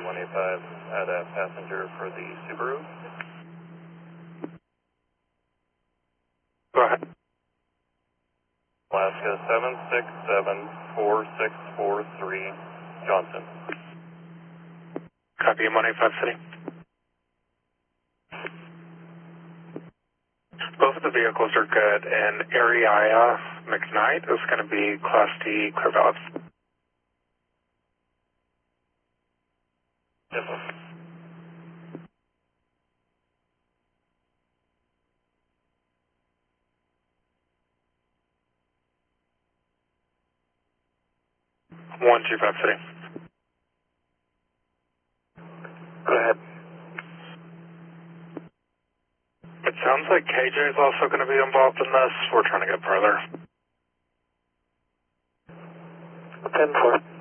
185, add a passenger for the Subaru. Go ahead. Alaska 7674643, Johnson. Copy, 185 City. Both of the vehicles are good, and Ariaya McKnight is going to be Class D clear valid. Yes, sir. One two five City. Go ahead. It sounds like KJ is also going to be involved in this. We're trying to get further. 10-4.